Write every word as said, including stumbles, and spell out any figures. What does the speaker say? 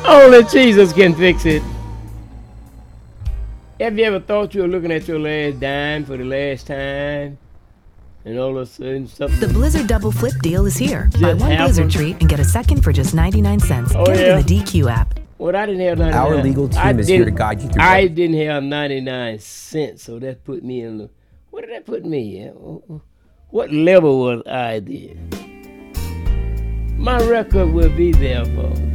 Only Jesus can fix it. Have you ever thought you were looking at your last dime for the last time? And all of a sudden something... The Blizzard Double Flip deal is here. Just Buy one happened. Blizzard treat and get a second for just ninety-nine cents. Oh, get it yeah? in the D Q app. Well, I didn't have ninety-nine. Our legal team I is here to didn't- guide you through I that. didn't have ninety-nine cents, so that put me in the... What did that put me in? What level was I then? My record will be there, folks.